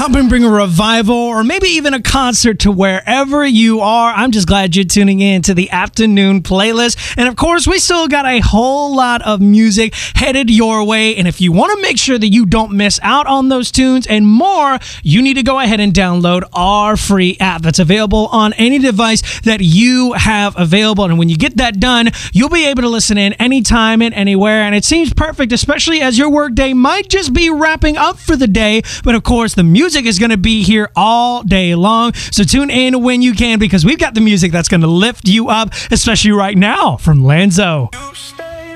helping bring a revival or maybe even a concert to wherever you are. I'm just glad you're tuning in to the afternoon playlist. And of course, we still got a whole lot of music headed your way. And if you want to make sure that you don't miss out on those tunes and more, you need to go ahead and download our free app that's available on any device that you have available. And when you get that done, you'll be able to listen in anytime and anywhere. And it seems perfect, especially as your workday might just be wrapping up for the day. But of course, the music is going to be here all day long. So tune in when you can, because we've got the music that's going to lift you up, especially right now from Lanzo.